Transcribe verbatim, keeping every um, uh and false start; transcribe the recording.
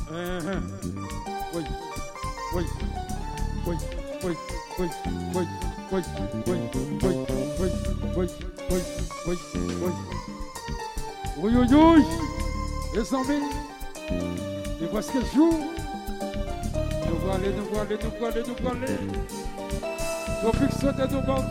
Uh-huh. Oui, oui, oui, oui, oui, oui, oui, oui, oui, oui, oui, oui, oui, oui, oui. Oui, oui, oui. Les amis, et voici le jour. Nous allons aller, nous allons aller, nous allons aller, nous allons aller. Nous fixons de nos bandes.